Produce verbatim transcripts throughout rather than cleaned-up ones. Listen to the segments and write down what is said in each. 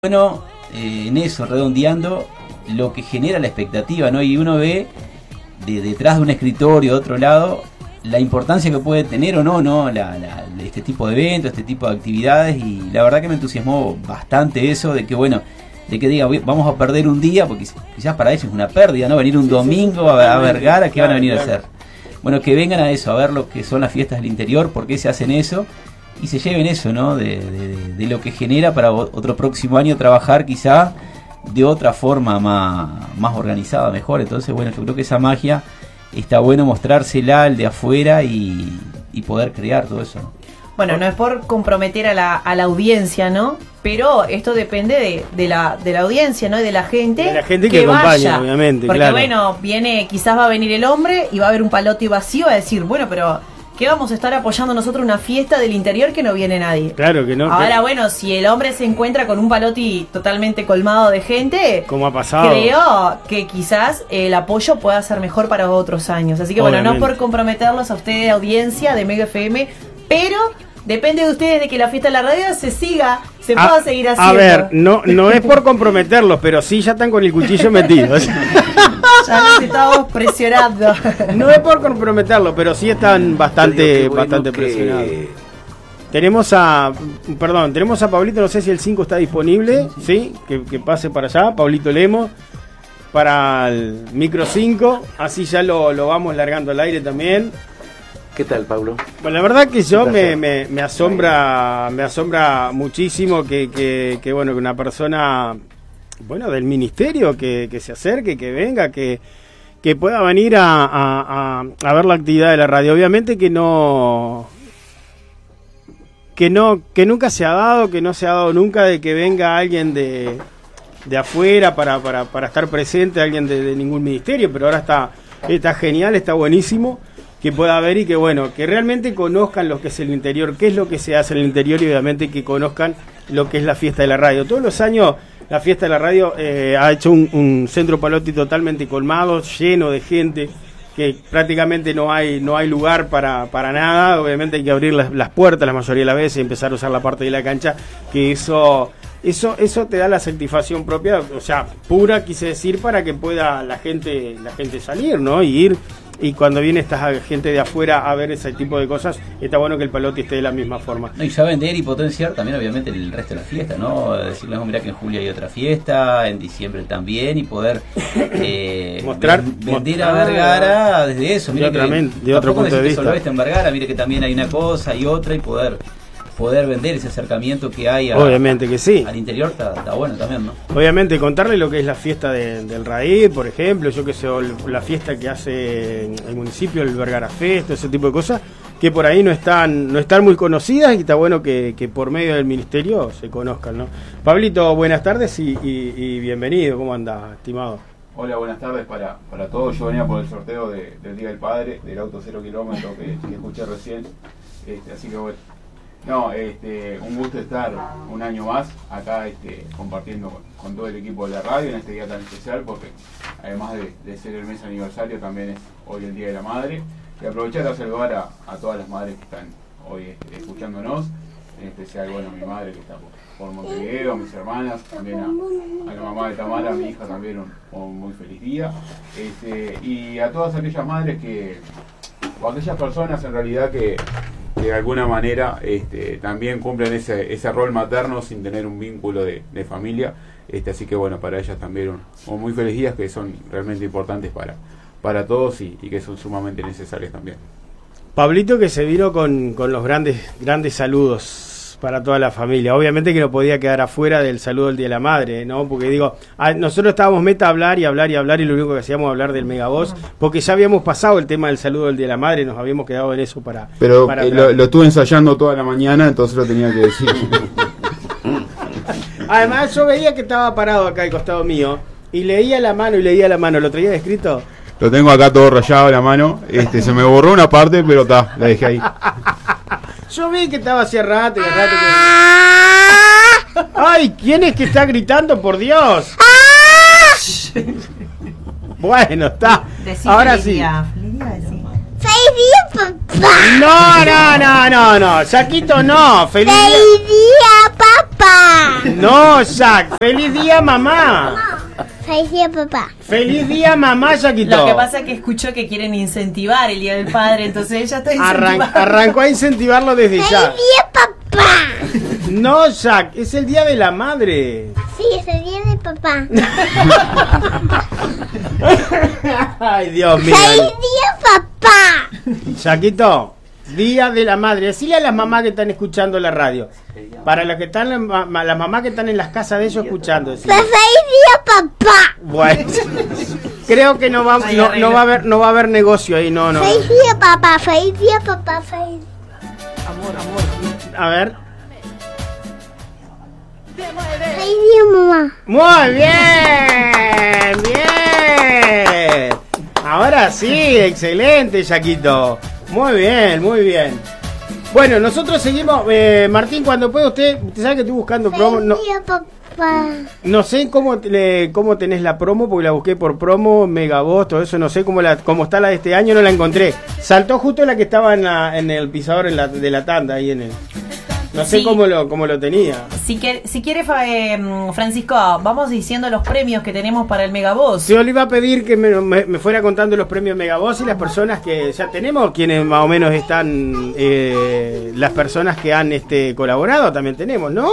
Bueno, eh, en eso, redondeando, lo que genera la expectativa, ¿no? Y uno ve de, detrás de un escritorio, de otro lado, la importancia que puede tener o no, ¿no? La, la, este tipo de eventos, este tipo de actividades, y la verdad que me entusiasmó bastante eso, de que bueno, de que diga, vamos a perder un día, porque quizás para ellos es una pérdida, ¿no? Venir un domingo a, a Vergara, ¿qué van a venir a hacer? Bueno, que vengan a eso, a ver lo que son las fiestas del interior, por qué se hacen eso, y se lleven eso, ¿no? De, de, de lo que genera para otro próximo año trabajar quizá de otra forma más, más organizada, mejor. Entonces, bueno, yo creo que esa magia está bueno mostrársela al de afuera y, y poder crear todo eso, ¿no? Bueno, no es por comprometer a la, a la audiencia, ¿no? Pero esto depende de, de, la, de la audiencia, ¿no? Y de la gente, de la gente que, que acompaña, vaya. Obviamente, porque claro. Bueno, viene, quizás va a venir el hombre y va a haber un palote vacío a decir, bueno, pero ¿qué vamos a estar apoyando nosotros una fiesta del interior que no viene nadie? Claro que no. Ahora, que... bueno, si el hombre se encuentra con un paloti totalmente colmado de gente, como ha pasado, creo que quizás el apoyo pueda ser mejor para otros años. Así que obviamente. Bueno, no por comprometerlos a ustedes, audiencia de Mega F M, pero depende de ustedes de que la fiesta de la radio se siga, se a, pueda seguir haciendo. A ver, no, no es por comprometerlos, pero sí ya están con el cuchillo metidos. Ya nos estamos presionando. No es por comprometerlos, pero sí están bastante, bueno bastante que... presionados. Tenemos a, perdón, tenemos a Pablito, no sé si el cinco está disponible, sí, que, que pase para allá, Pablito Lemos, para el micro cinco, así ya lo, lo vamos largando al aire también. ¿Qué tal, Pablo? Bueno, la verdad que yo me, me, me asombra me asombra muchísimo que, que, que bueno que una persona bueno del ministerio que, que se acerque, que venga, que, que pueda venir a, a, a, a ver la actividad de la radio. Obviamente que no que no que nunca se ha dado, que no se ha dado nunca de que venga alguien de, de afuera para, para, para estar presente, alguien de, de ningún ministerio, pero ahora está está genial, está buenísimo que pueda haber y que bueno, que realmente conozcan lo que es el interior, qué es lo que se hace en el interior y obviamente que conozcan lo que es la fiesta de la radio. Todos los años la fiesta de la radio eh, ha hecho un, un centro Paloti totalmente colmado, lleno de gente, que prácticamente no hay no hay lugar para, para nada. Obviamente hay que abrir las, las puertas la mayoría de las veces y empezar a usar la parte de la cancha, que eso... Eso eso te da la satisfacción propia, o sea, pura, quise decir, para que pueda la gente la gente salir, ¿no? Y ir, y cuando viene esta gente de afuera a ver ese tipo de cosas, está bueno que el Paloti esté de la misma forma. No, y ya vender y potenciar también, obviamente, el resto de la fiesta, ¿no? Decirles, oh, mirá que en julio hay otra fiesta, en diciembre también, y poder eh, mostrar ven, vender mostrar, a Vergara desde eso. Mire de, que, mente, de otro punto de vista. Solo está en Vergara, mire que también hay una cosa y otra, y poder... poder vender ese acercamiento que hay a, obviamente que sí. Al interior está, está bueno también, ¿no? Obviamente contarle lo que es la fiesta de, del Raíz, por ejemplo, yo que sé, la fiesta que hace el municipio, el Vergara Fest, ese tipo de cosas, que por ahí no están no están muy conocidas y está bueno que, que por medio del ministerio se conozcan, ¿no? Pablito, buenas tardes y, y, y bienvenido, ¿cómo anda, estimado? Hola, buenas tardes para, para todos. Yo venía por el sorteo de, del Día del Padre, del auto cero kilómetro que, que escuché recién, este, así que bueno. No, este, un gusto estar un año más acá este, compartiendo con, con todo el equipo de la radio en este día tan especial, porque además de, de ser el mes aniversario también es hoy el Día de la Madre, y aprovechar a saludar a, a todas las madres que están hoy este, escuchándonos, en especial bueno a mi madre que está por, por Montevideo, a mis hermanas, también a, a la mamá de Tamara, a mi hija también un, un muy feliz día, este, y a todas aquellas madres que, o aquellas personas en realidad que que de alguna manera este, también cumplen ese, ese rol materno sin tener un vínculo de, de familia, este, así que bueno, para ellas también un, un muy feliz días que son realmente importantes para, para todos y, y que son sumamente necesarios también. Pablito, que se vino con, con los grandes grandes saludos para toda la familia. Obviamente que no podía quedar afuera del saludo del Día de la Madre, ¿no? Porque digo, a, nosotros estábamos meta a hablar y hablar y hablar y lo único que hacíamos hablar del Megavoz, porque ya habíamos pasado el tema del saludo del Día de la Madre, nos habíamos quedado en eso para... Pero para eh, lo, lo estuve ensayando toda la mañana, entonces lo tenía que decir. Además yo veía que estaba parado acá al costado mío y leía la mano y leía la mano, ¿lo traía escrito? Lo tengo acá todo rayado la mano, este, se me borró una parte, pero está, la dejé ahí. Yo vi que estaba hace rato y rato que... ¡Ay! ¿Quién es que está gritando, por Dios? Bueno, está. Decí ahora feliz sí. Día. Feliz día, decí. ¡Feliz día, papá! No, no, no, no, no. Saquito, no. ¡Feliz día! ¡Feliz día, papá! papá! No, Jack. ¡Feliz día, mamá! Feliz día, papá. ¡Feliz día, mamá, Jaquito! Lo que pasa es que escuchó que quieren incentivar el Día del Padre, entonces ella está incentivando. Arran- arrancó a incentivarlo desde ¡Feliz ya. día, papá! No, Jack, es el día de la madre. Sí, es el día de papá. Ay, Dios mío. ¡Feliz día, papá! Jaquito, día de la madre. Decile a las mamás que están escuchando la radio. Para las que están, las mamás que están en las casas de ellos escuchando. decile. ¡Feliz día, papá! Bueno, creo que no va, no, no va a haber, no va a haber negocio ahí, no, no. ¡Feliz día, papá! ¡Feliz día, papá! ¡Feliz! A ver. ¡Feliz día, mamá! Muy bien, bien. Ahora sí, excelente, Jaquito. Muy bien, muy bien. Bueno, nosotros seguimos. Eh, Martín, cuando puede usted, usted sabe que estoy buscando promo. ¡Feliz No, día, papá! no sé cómo, le, cómo tenés la promo, porque la busqué por promo, Megavoz, todo eso. No sé cómo, la, cómo está la de este año, no la encontré. Saltó justo la que estaba en, la, en el pisador en la, de la tanda, ahí en el. No sé Sí. cómo, lo, cómo lo tenía. Si, que, si quiere, eh, Francisco, vamos diciendo los premios que tenemos para el Megavoz. Yo le iba a pedir que me, me- me fuera contando los premios Megavoz y las personas que ya tenemos, quienes más o menos están, eh, las personas que han este, colaborado también tenemos, ¿no?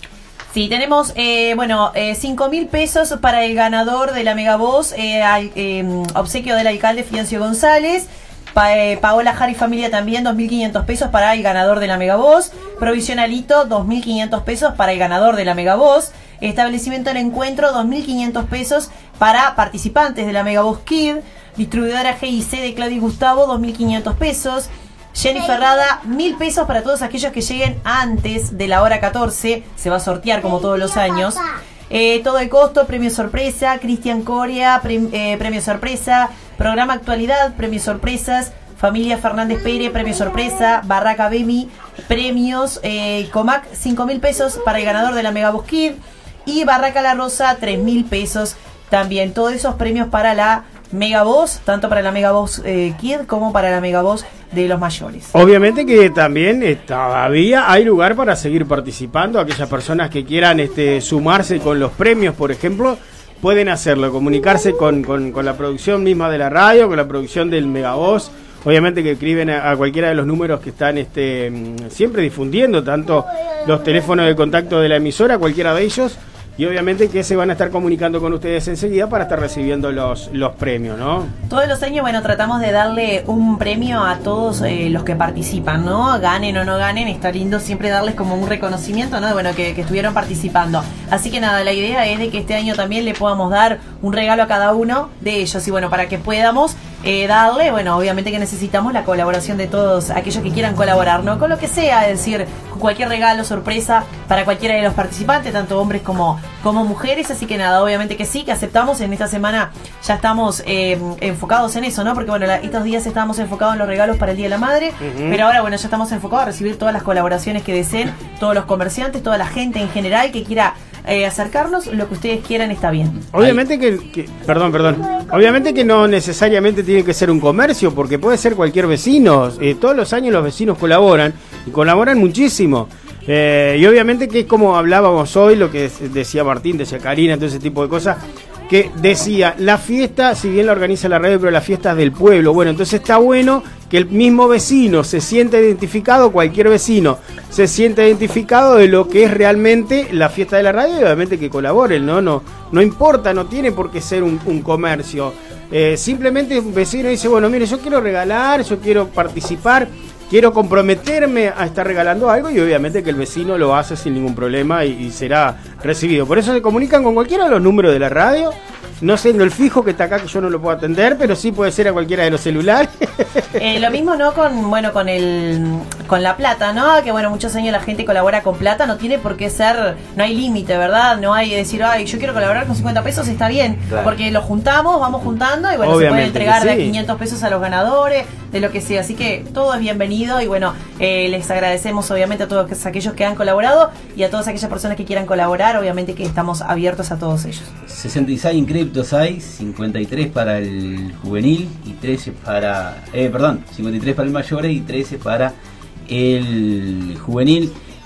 Sí, tenemos, eh, bueno, eh, cinco mil pesos para el ganador de la Megavoz, eh, al- eh, obsequio del alcalde Fiancio González. Pa, eh, Paola Jari Familia también, dos mil quinientos pesos para el ganador de la Megavoz. Provisionalito, dos mil quinientos pesos para el ganador de la Megavoz. Establecimiento del Encuentro, dos mil quinientos pesos para participantes de la Megavoz Kid. Distribuidora G I C de Claudio y Gustavo, dos mil quinientos pesos. Jenny Ferrada, mil pesos para todos aquellos que lleguen antes de la hora catorce. Se va a sortear como todos los años. Eh, todo el costo, premio sorpresa. Cristian Coria, prem- eh, premio sorpresa. Programa Actualidad, premio sorpresas. Familia Fernández Pérez, premio sorpresa. Barraca Bemi, premios. Eh, Comac, cinco mil pesos para el ganador de la Megavoz Kid. Y Barraca La Rosa, tres mil pesos también. Todos esos premios para la Megavoz, tanto para la Megavoz eh, Kid como para la Megavoz de los mayores. Obviamente que también eh, todavía hay lugar para seguir participando. Aquellas personas que quieran este, sumarse con los premios, por ejemplo, pueden hacerlo, comunicarse con, con, con la producción misma de la radio, con la producción del Megavoz. Obviamente que escriben a, a cualquiera de los números que están este, mm, siempre difundiendo, tanto los teléfonos de contacto de la emisora, cualquiera de ellos, y obviamente que se van a estar comunicando con ustedes enseguida para estar recibiendo los, los premios, ¿no? Todos los años, bueno, tratamos de darle un premio a todos eh, los que participan, ¿no? Ganen o no ganen, está lindo siempre darles como un reconocimiento, ¿no? Bueno, que, que estuvieron participando. Así que nada, la idea es de que este año también le podamos dar un regalo a cada uno de ellos. Y bueno, para que podamos eh, darle, bueno, obviamente que necesitamos la colaboración de todos aquellos que quieran colaborar, ¿no? Con lo que sea, es decir, con cualquier regalo, sorpresa para cualquiera de los participantes, tanto hombres como, como mujeres. Así que nada, obviamente que sí, que aceptamos. En esta semana ya estamos eh, enfocados en eso, ¿no? Porque bueno, la, estos días estábamos enfocados en los regalos para el Día de la Madre, uh-huh. Pero ahora bueno, ya estamos enfocados a recibir todas las colaboraciones que deseen, todos los comerciantes, toda la gente en general que quiera eh, acercarnos, lo que ustedes quieran está bien. Obviamente que, que, perdón, perdón, obviamente que no necesariamente tiene que ser un comercio, porque puede ser cualquier vecino. Eh, todos los años los vecinos colaboran, y colaboran muchísimo. Eh, y obviamente que es como hablábamos hoy, lo que decía Martín, decía Karina, todo ese tipo de cosas, que decía, la fiesta, si bien la organiza la radio, pero la fiesta es del pueblo. Bueno, entonces está bueno que el mismo vecino se sienta identificado, cualquier vecino se sienta identificado de lo que es realmente la fiesta de la radio, y obviamente que colaboren, ¿no? No, no importa, no tiene por qué ser un, un comercio. Eh, simplemente un vecino dice, bueno, mire, yo quiero regalar, yo quiero participar, quiero comprometerme a estar regalando algo, y obviamente que el vecino lo hace sin ningún problema y, y será recibido. Por eso se comunican con cualquiera de los números de la radio, no siendo el fijo que está acá, que yo no lo puedo atender, pero sí puede ser a cualquiera de los celulares. Eh, lo mismo, ¿no? Con, bueno, con el, con la plata, ¿no? Que bueno, muchos años la gente colabora con plata, no tiene por qué ser, no hay límite, ¿verdad? No hay decir, ay, yo quiero colaborar con cincuenta pesos, está bien, claro. Porque lo juntamos, vamos juntando y bueno, obviamente se puede entregar de sí. quinientos pesos a los ganadores, de lo que sea, así que todo es bienvenido y bueno, eh, les agradecemos obviamente a todos aquellos que han colaborado y a todas aquellas personas que quieran colaborar, obviamente que estamos abiertos a todos ellos. sesenta y seis inscriptos hay, cincuenta y tres para el juvenil y trece para, eh, perdón, cincuenta y tres para el mayor y trece para el juvenil.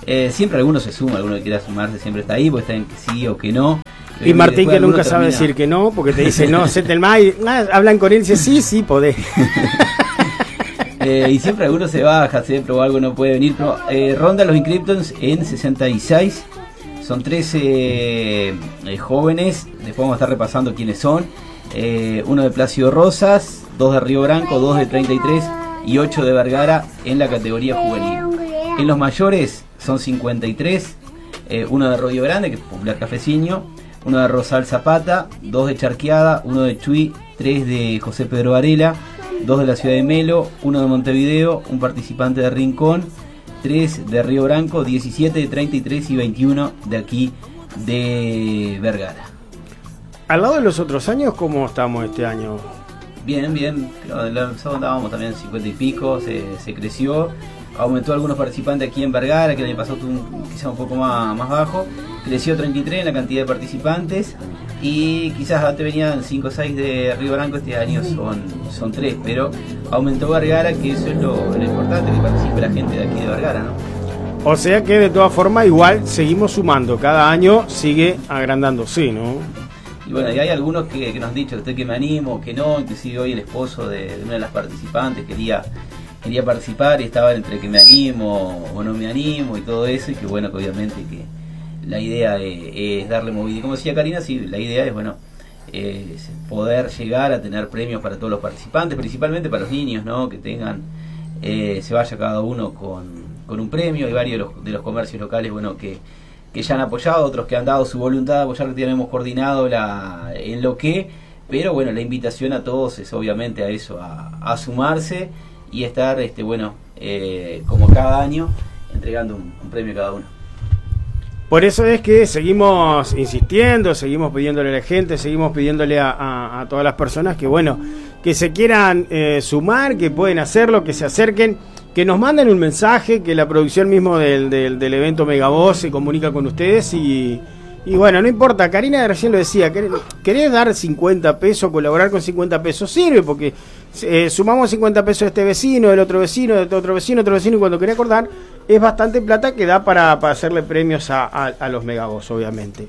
Eh, siempre alguno se suma, alguno que quiera sumarse siempre está ahí, porque está en que sí o que no. Y Martín que nunca sabe termina... decir que no, porque te dice no, set el más, ah, hablan con él y dice sí, sí, podés. eh, y siempre alguno se baja, siempre o algo no puede venir. Pero, eh, ronda los Incryptons en sesenta y seis, son trece eh, jóvenes, después vamos a estar repasando quiénes son. Eh, uno de Plácido Rosas, dos de Río Branco, dos de treinta y tres y ocho de Vergara en la categoría juvenil. En los mayores son cincuenta y tres, eh, uno de Río Grande, que es popular cafeciño, uno de Rosal Zapata, dos de Charqueada, uno de Chuy, tres de José Pedro Varela, dos de la ciudad de Melo, uno de Montevideo, un participante de Rincón, tres de Río Branco, diecisiete de treinta y tres y veintiuno de aquí de Vergara. Al lado de los otros años, ¿cómo estamos este año? Bien, bien, creo, el año pasado andábamos también en cincuenta y pico, se, se creció. Aumentó algunos participantes aquí en Vergara, que el año pasado tuvo un, quizás un poco más, más bajo. Creció treinta y tres en la cantidad de participantes. Y quizás antes venían cinco o seis de Río Branco, este año son, son tres. Pero aumentó Vergara, que eso es lo, lo importante, que participe la gente de aquí de Vergara, ¿no? O sea que de todas formas igual seguimos sumando. Cada año sigue agrandándose, ¿no? Y bueno, y hay algunos que, que nos han dicho, usted que me animo, que no. Inclusive hoy el esposo de, de una de las participantes quería... quería participar y estaba entre que me animo o no me animo y todo eso, y que bueno, que obviamente que la idea es, es darle movida. Y como decía Karina, sí, la idea es bueno es poder llegar a tener premios para todos los participantes, principalmente para los niños, ¿no? Que tengan, eh, se vaya cada uno con, con un premio. Hay varios de los, de los comercios locales, bueno, que, que ya han apoyado, otros que han dado su voluntad de apoyar, que tenemos coordinado la, en lo que, pero bueno, la invitación a todos es obviamente a eso, a, a sumarse y estar, este bueno, eh, como cada año, entregando un, un premio a cada uno. Por eso es que seguimos insistiendo, seguimos pidiéndole a la gente, seguimos pidiéndole a, a, a todas las personas que, bueno, que se quieran eh, sumar, que pueden hacerlo, que se acerquen, que nos manden un mensaje, que la producción mismo del, del, del evento Megavoz se comunica con ustedes y... Y bueno, no importa, Karina recién lo decía, querés dar cincuenta pesos, colaborar con cincuenta pesos, sirve porque eh, sumamos cincuenta pesos de este vecino, del otro vecino, de este otro vecino, otro vecino, y cuando querés acordar, es bastante plata que da para, para hacerle premios a, a, a los Megavoz, obviamente.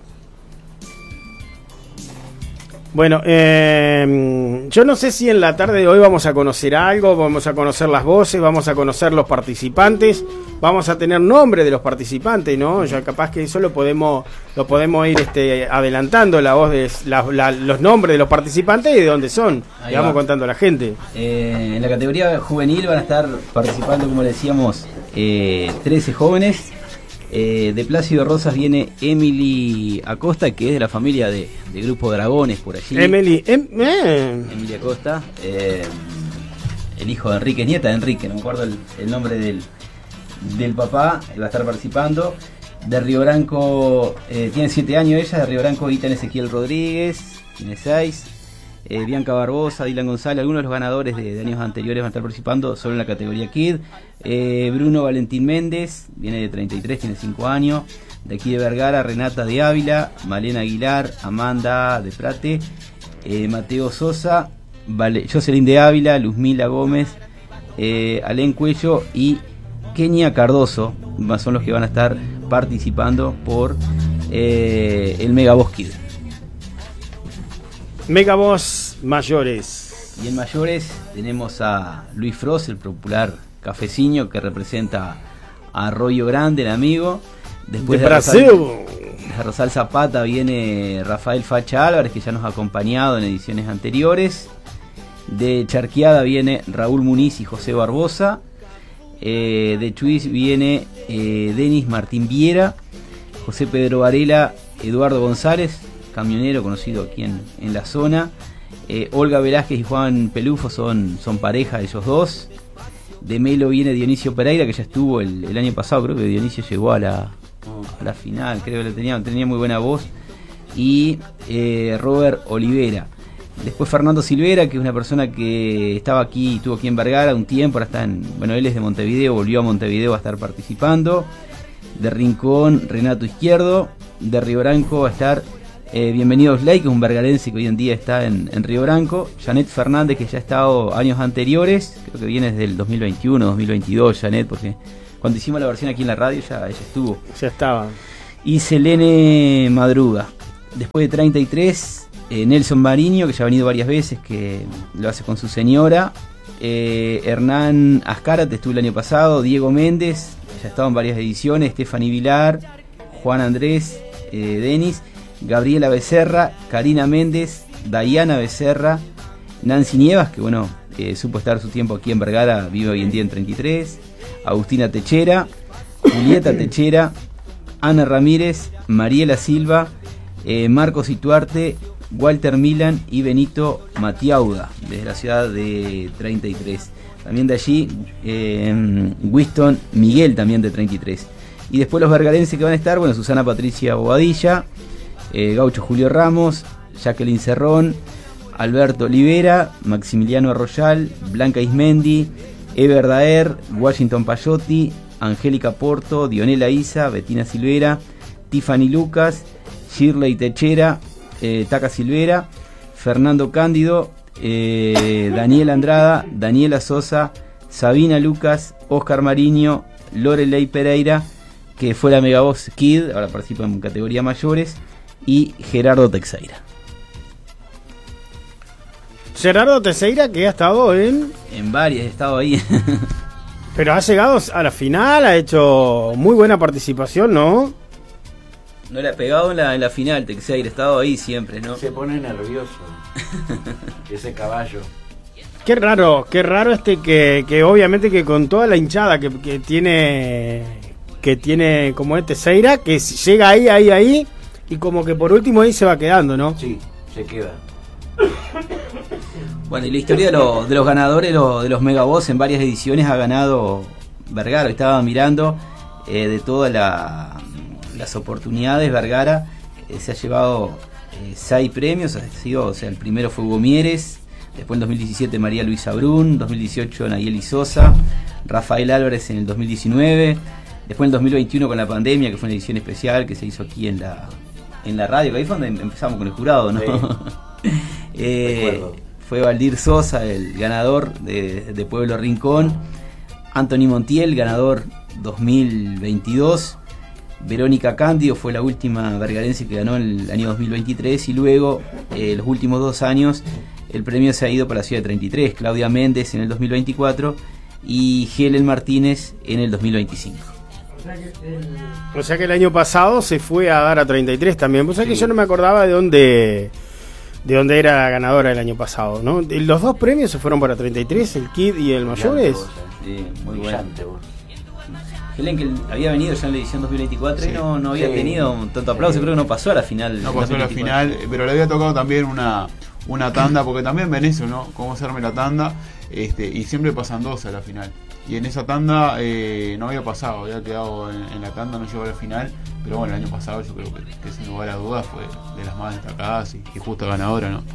Bueno, eh, yo no sé si en la tarde de hoy vamos a conocer algo, vamos a conocer las voces, vamos a conocer los participantes, vamos a tener nombre de los participantes, ¿no? Ya capaz que eso lo podemos lo podemos ir este, adelantando, la voz de la, la, los nombres de los participantes y de dónde son, y vamos contando a la gente. Eh, en la categoría juvenil van a estar participando, como le decíamos, eh, trece jóvenes. Eh, de Plácido Rosas viene Emily Acosta, que es de la familia de, de Grupo Dragones, por allí. Emily, em, eh. Emily Acosta, eh, el hijo de Enrique, nieta de Enrique, no me acuerdo el, el nombre del, del papá, él va a estar participando. De Río Branco, eh, tiene siete años ella, de Río Branco Itan Ezequiel Rodríguez, tiene seis. Eh, Bianca Barbosa, Dylan González, algunos de los ganadores de, de años anteriores van a estar participando solo en la categoría Kid. Eh, Bruno Valentín Méndez, viene de treinta y tres, tiene cinco años. De aquí de Vergara, Renata de Ávila, Malena Aguilar, Amanda de Prate, eh, Mateo Sosa, vale, Jocelyn de Ávila, Luzmila Gómez, eh, Alén Cuello y Kenia Cardoso, son los que van a estar participando por eh, el Megavoz Kid. Megavoz mayores. Y en mayores tenemos a Luis Frost, el popular cafeciño que representa a Arroyo Grande, el amigo. Después de, de Brasil. Rosal, de Rosal Zapata viene Rafael Facha Álvarez, que ya nos ha acompañado en ediciones anteriores. De Charqueada viene Raúl Muniz y José Barbosa. Eh, de Chuis viene eh, Denis Martín Viera, José Pedro Varela, Eduardo González, camionero conocido aquí en, en la zona. eh, Olga Velázquez y Juan Pelufo son, son pareja, ellos dos. De Melo viene Dionisio Pereira, que ya estuvo el, el año pasado, creo que Dionisio llegó a la, a la final, creo que tenía, tenía muy buena voz. Y eh, Robert Olivera. Después Fernando Silvera, que es una persona que estaba aquí, estuvo aquí en Vergara un tiempo, ahora está en, bueno, él es de Montevideo, volvió a Montevideo a estar participando. De Rincón, Renato Izquierdo. De Río Branco va a estar eh, Bienvenido Slay, que es un vergarense que hoy en día está en, en Río Branco. Janet Fernández, que ya ha estado años anteriores, creo que viene desde el dos mil veintiuno, dos mil veintidós, Janet, porque Cuando hicimos la versión aquí en la radio ya ella estuvo. Ya estaba. Y Selene Madruga. Después de treinta y tres, eh, Nelson Mariño, que ya ha venido varias veces, que lo hace con su señora. Eh, Hernán Azcárate estuvo el año pasado. Diego Méndez, ya estaba en varias ediciones. Stephanie Vilar, Juan Andrés, eh, Denis, Gabriela Becerra, Karina Méndez, Dayana Becerra, Nancy Nievas, que bueno, eh, supo estar su tiempo aquí en Vergara, vive hoy en día en treinta y tres. Agustina Techera, Julieta Techera, Ana Ramírez, Mariela Silva, eh, Marcos Ituarte, Walter Milan y Benito Matiauda, desde la ciudad de treinta y tres. También de allí, eh, Winston Miguel, también de treinta y tres. Y después los vergarenses que van a estar, bueno, Susana Patricia Bobadilla, eh, Gaucho Julio Ramos, Jacqueline Cerrón, Alberto Olivera, Maximiliano Arroyal, Blanca Ismendi, Ever Daer, Washington Payotti, Angélica Porto, Dionela Isa, Bettina Silvera, Tiffany Lucas, Shirley Techera, eh, Taca Silvera, Fernando Cándido, eh, Daniela Andrada, Daniela Sosa, Sabina Lucas, Oscar Mariño, Lorelei Pereira, que fue la Megavoz Kid, ahora participa en categoría mayores, y Gerardo Teixeira. Gerardo Teixeira, que ha estado en... En varias, he estado ahí. Pero ha llegado a la final, ha hecho muy buena participación, ¿no? No le ha pegado en la, en la final, Teixeira, ha estado ahí siempre, ¿no? Se pone nervioso ese caballo. Qué raro, qué raro este que, que obviamente que con toda la hinchada que, que tiene que tiene como este Teixeira, que llega ahí, ahí, ahí, y como que por último ahí se va quedando, ¿no? Sí, se queda. Bueno, y la historia de, lo, de los ganadores lo, de los Megavoz en varias ediciones ha ganado Vergara. Estaba mirando eh, de todas la, las oportunidades. Vergara eh, se ha llevado eh, seis premios. Ha sido, o sea, el primero fue Hugo Mieres, después en dos mil diecisiete María Luisa Brun, dos mil dieciocho Nayeli Sosa, Rafael Álvarez en el dos mil diecinueve, después en el dos mil veintiuno con la pandemia, que fue una edición especial que se hizo aquí en la en la radio, que ahí fue donde empezamos con el jurado, ¿no? Sí. eh, fue Valdir Sosa el ganador de, de Pueblo Rincón, Anthony Montiel ganador dos mil veintidós, Verónica Cándido fue la última vergarense que ganó el año dos mil veintitrés, y luego eh, los últimos dos años el premio se ha ido para la ciudad de treinta y tres, Claudia Méndez en el dos mil veinticuatro y Helen Martínez en el dos mil veinticinco. O sea que el año pasado se fue a dar a treinta y tres también. Pues es Sí. que yo no me acordaba de dónde de dónde era la ganadora el año pasado, ¿no? Los dos premios se fueron para treinta y tres, el Kid y el Mayores. Sí, muy bueno. Brillante, vos. Helen, que había venido ya en la edición dos mil veinticuatro Sí. y no, no había Sí. tenido tanto aplauso, creo que no pasó a la final. No en pasó a la dos mil veinticuatro. final, pero le había tocado también una, una tanda, porque también ven eso, ¿no? Cómo hacerme la tanda, este, y siempre pasan dos a la final. Y en esa tanda eh, no había pasado, había quedado en, en la tanda, no llegó a la final, pero bueno, el año pasado yo creo que, que sin lugar a dudas fue de las más destacadas y, y justa ganadora, ¿no?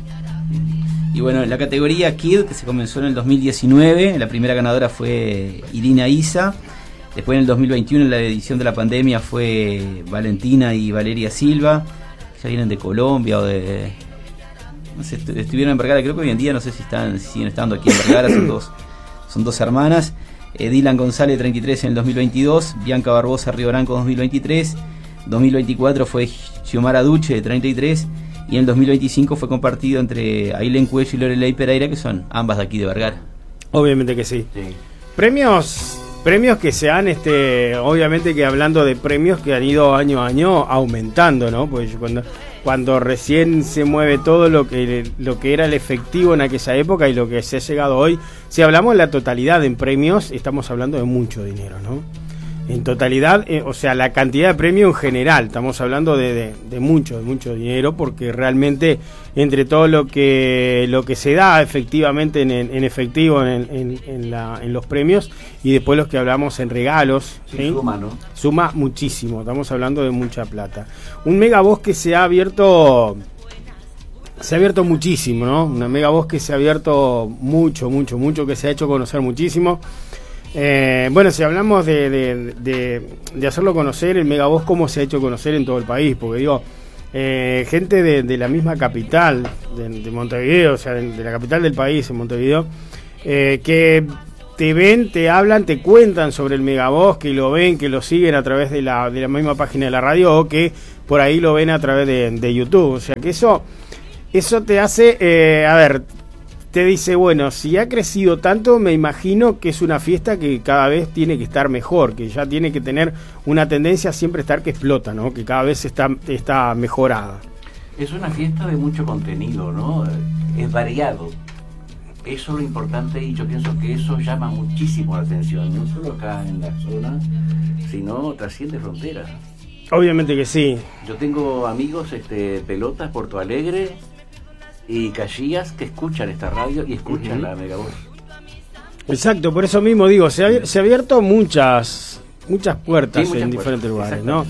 Y bueno, la categoría Kid, que se comenzó en el dos mil diecinueve, la primera ganadora fue Irina Isa. Después en el dos mil veintiuno, en la edición de la pandemia, fue Valentina y Valeria Silva. Ya vienen de Colombia o de... No sé, estu- estuvieron en Vergara, creo que hoy en día no sé si están si siguen estando aquí en Vergara, son dos, son dos hermanas. Eh, Dylan González, treinta y tres, en el dos mil veintidós. Bianca Barbosa, Río Branco, dos mil veintitrés. dos mil veinticuatro fue Xiomara Duche, de treinta y tres. Y en el dos mil veinticinco fue compartido entre Ailén Cuello y Lorelei Pereira, que son ambas de aquí de Vergara. Obviamente que sí. Sí. Premios premios que se han, este, obviamente que hablando de premios que han ido año a año aumentando, ¿no? Pues cuando, cuando recién se mueve todo lo que, lo que era el efectivo en aquella época y lo que se ha llegado hoy, si hablamos de la totalidad en premios, estamos hablando de mucho dinero, ¿no? En totalidad, eh, o sea, la cantidad de premios en general, estamos hablando de, de, de mucho, de mucho dinero, porque realmente entre todo lo que lo que se da efectivamente en, en efectivo en, en, en, la, en los premios y después los que hablamos en regalos, Sí, ¿sí? suma, ¿no? Suma muchísimo, estamos hablando de mucha plata. Un Megavoz que se ha abierto, se ha abierto muchísimo, ¿no? Una Megavoz que se ha abierto mucho, mucho, mucho, que se ha hecho conocer muchísimo. Eh, bueno, si hablamos de, de, de, de hacerlo conocer, el Megavoz cómo se ha hecho conocer en todo el país, porque digo, eh, gente de, de la misma capital, de, de Montevideo, o sea, de, de la capital del país, en Montevideo, eh, que te ven, te hablan, te cuentan sobre el Megavoz, que lo ven, que lo siguen a través de la, de la misma página de la radio o que por ahí lo ven a través de, de YouTube. O sea que eso, eso te hace, eh, a ver, te dice, bueno, si ha crecido tanto, me imagino que es una fiesta que cada vez tiene que estar mejor, que ya tiene que tener una tendencia a siempre estar que explota, ¿no? Que cada vez está, está mejorada. Es una fiesta de mucho contenido, ¿no? Es variado. Eso es lo importante y yo pienso que eso llama muchísimo la atención, no solo acá en la zona, sino trasciende fronteras. Obviamente que sí. Yo tengo amigos, este, Pelotas, Porto Alegre y Caxias que escuchan esta radio y escuchan uh-huh. la Megavoz. Exacto, por eso mismo digo, se ha, se ha abierto muchas muchas puertas sí, muchas en puertas. diferentes lugares, ¿no?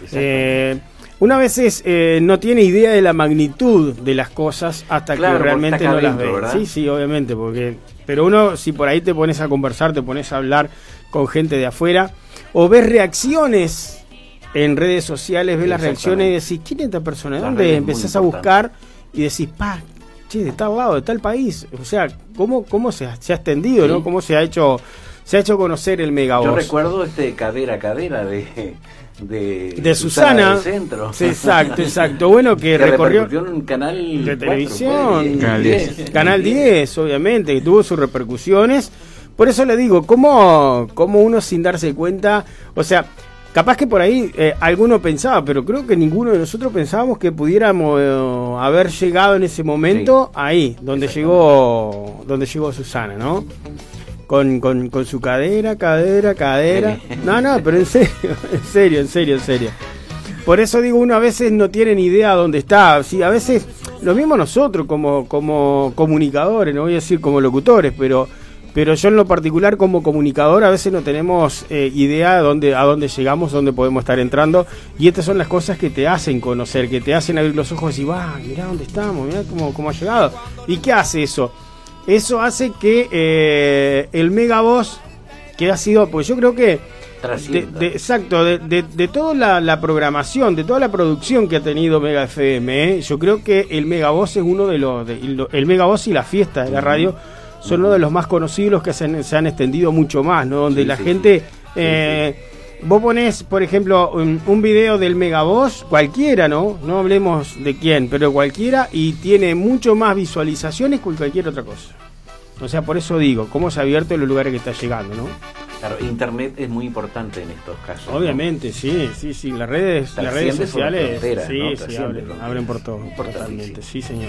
Eh, una vez es, eh, no tiene idea de la magnitud de las cosas hasta claro, que realmente no las ve. ¿Verdad? Sí, sí, obviamente, porque pero uno si por ahí te pones a conversar, te pones a hablar con gente de afuera o ves reacciones en redes sociales, ves las reacciones y decís, ¿quién es esta persona? ¿De dónde? Empezás a buscar y decís, pa, che, de tal lado, de tal país. O sea, ¿cómo, cómo se, ha, se ha extendido, sí. ¿no? ¿Cómo se ha hecho se ha hecho conocer el Megavoz? Yo recuerdo este Cadera a Cadera de... De, de Susana, Susana del Centro. Sí, exacto, exacto. Bueno, que, que recorrió en un canal de televisión, canal diez. Canal diez, obviamente, que tuvo sus repercusiones. Por eso le digo, ¿cómo, cómo uno sin darse cuenta? O sea, capaz que por ahí eh, alguno pensaba, pero creo que ninguno de nosotros pensábamos que pudiéramos eh, haber llegado en ese momento sí. ahí, donde llegó, donde llegó Susana, ¿no? Con, con, con su cadera, cadera, cadera. No, no, pero en serio, en serio, en serio, en serio. Por eso digo, uno a veces no tiene ni idea dónde está. Sí, a veces, lo mismo nosotros como, como comunicadores, no voy a decir como locutores, pero, pero yo en lo particular como comunicador a veces no tenemos eh, idea de dónde, a dónde llegamos, dónde podemos estar entrando. Y estas son las cosas que te hacen conocer, que te hacen abrir los ojos y decir, va, mirá dónde estamos, mirá cómo, cómo ha llegado. ¿Y qué hace eso? Eso hace que eh, el Megavoz, que ha sido, pues yo creo que, de, de, exacto, de, de, de toda la, la programación, de toda la producción que ha tenido Mega F M, ¿eh? Yo creo que el Megavoz es uno de los, de, el Megavoz y la fiesta de la radio son uno de los más conocidos que se han, se han extendido mucho más, ¿no? Donde sí, la sí, gente, sí. Eh, sí, vos ponés, por ejemplo, un, un video del Megavoz, cualquiera, ¿no? No hablemos de quién, pero cualquiera, y tiene mucho más visualizaciones que cualquier otra cosa. O sea, por eso digo, cómo se ha abierto en los lugares que está llegando, ¿no? Claro, internet es muy importante en estos casos. Obviamente, ¿no? sí, sí, sí, las redes, las redes sociales, frontera, sí, ¿no? sí, abren, abren por todo, totalmente, sí, señor.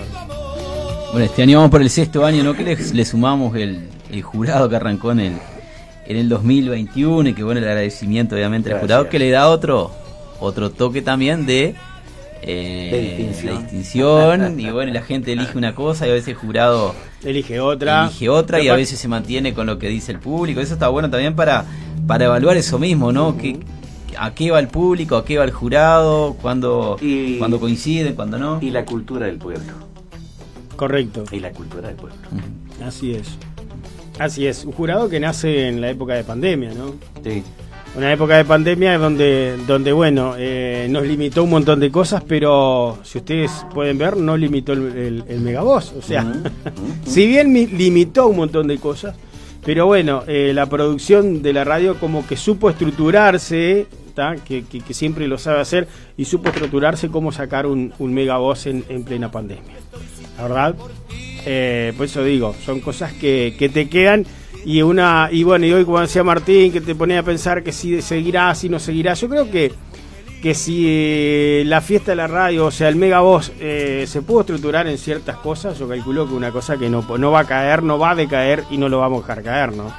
Bueno, este año vamos por el sexto año, ¿no? Que le, le sumamos el, el jurado que arrancó en el en el dos mil veintiuno y que bueno, el agradecimiento obviamente al jurado que le da otro otro toque también de, eh, de distinción, la distinción y bueno, la gente elige una cosa y a veces el jurado elige otra elige otra y a veces se mantiene con lo que dice el público. Eso está bueno también para para evaluar eso mismo, ¿no? Uh-huh. Que a qué va el público, a qué va el jurado, cuando y, cuando coinciden, cuando no. Y la cultura del pueblo. Correcto. Y la cultura del pueblo. Uh-huh. Así es. Así es, un jurado que nace en la época de pandemia, ¿no? Sí. Una época de pandemia donde, donde bueno, eh, nos limitó un montón de cosas, pero si ustedes pueden ver, no limitó el, el, el Megavoz. O sea, uh-huh. Uh-huh. si bien mi, limitó un montón de cosas, pero bueno, eh, la producción de la radio como que supo estructurarse, que, que, que siempre lo sabe hacer, y supo estructurarse cómo sacar un, un Megavoz en, en plena pandemia. La verdad. Eh, por eso digo, son cosas que, que te quedan y una y bueno, y hoy como decía Martín, que te ponía a pensar que si seguirá, si no seguirá. Yo creo que que si eh, la fiesta de la radio, o sea, el Megavoz eh, se pudo estructurar en ciertas cosas, yo calculo que una cosa que no, no va a caer, no va a decaer y no lo vamos a dejar caer, ¿no?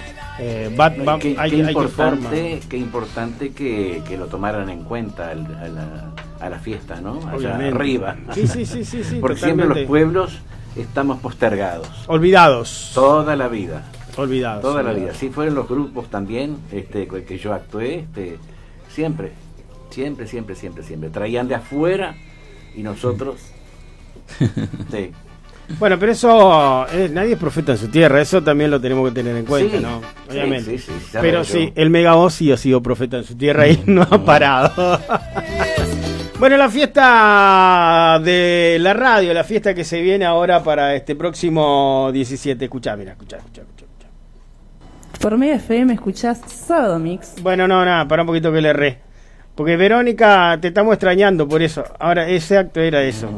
Eh, va, va, qué, hay, qué hay importante, qué importante que, que lo tomaran en cuenta al, a, la, a la fiesta, ¿no? Allá obviamente. Arriba. Sí, sí, sí, sí, sí. Porque siempre los pueblos estamos postergados. Olvidados. Toda la vida. Olvidados. Toda olvidados. la vida. Si fueron los grupos también, este, que yo actué, este, siempre, siempre, siempre, siempre, siempre. Traían de afuera y nosotros. Sí. Bueno, pero eso, eh, nadie es profeta en su tierra, eso también lo tenemos que tener en cuenta, sí, ¿no? Obviamente. Sí, sí, sí, pero yo. Sí, el Megavoz sí ha sido profeta en su tierra y no ha parado. Bueno, la fiesta de la radio, la fiesta que se viene ahora para este próximo diecisiete. Escuchá, mira, escuchá, escuchá, escuchá. Por Mega F M escuchás Sábado Mix. Bueno, no, nada, para un poquito que le erré. Porque Verónica, te estamos extrañando por eso. Ahora, ese acto era eso.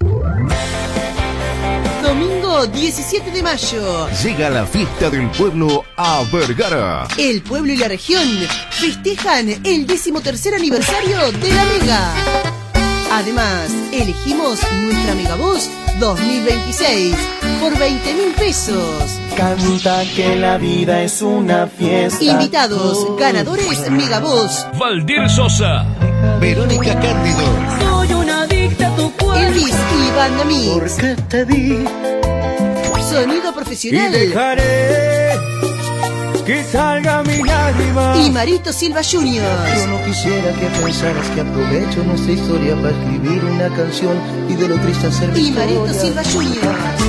Domingo diecisiete de mayo. Llega la fiesta del pueblo a Vergara. El pueblo y la región festejan el decimotercer aniversario de la Mega. Además, elegimos nuestra Megavoz dos mil veintiséis por veinte mil pesos. Canta que la vida es una fiesta. Invitados, ganadores Megavoz. Valdir Sosa, Verónica Cándido, Soy una adicta a tu cuerpo. Elvis y Banda Mix. Porque te vi. Sonido profesional. Y dejaré que salga mi lágrima. Y Marito Silva junior Yo no quisiera que pensaras que aprovecho nuestra historia para escribir una canción y de lo triste hacer mi Y Marito historia. Silva junior